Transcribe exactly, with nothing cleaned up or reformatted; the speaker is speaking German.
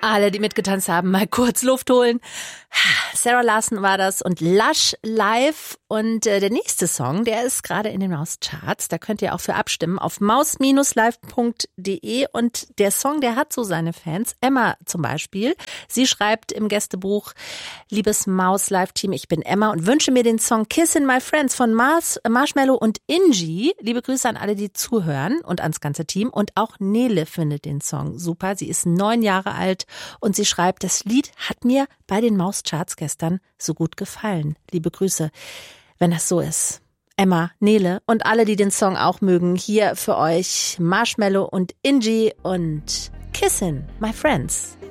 Alle, die mitgetanzt haben, mal kurz Luft holen. Sarah Larson war das und Lush Live. Und äh, der nächste Song, der ist gerade in den Maus-Charts. Da könnt ihr auch für abstimmen auf maus Bindestrich live Punkt de. Und der Song, der hat so seine Fans. Emma zum Beispiel. Sie schreibt im Gästebuch: Liebes Maus-Live-Team, ich bin Emma und wünsche mir den Song Kissin' My Friends von Mars, Marshmello und Ingi. Liebe Grüße an alle, die zuhören und ans ganze Team. Und auch Nele findet den Song super. Sie ist neun Jahre alt und sie schreibt: Das Lied hat mir bei den Maus-Charts gestern so gut gefallen. Liebe Grüße, wenn das so ist. Emma, Nele und alle, die den Song auch mögen, hier für euch Marshmello und Ingi und Kissin' My Friends.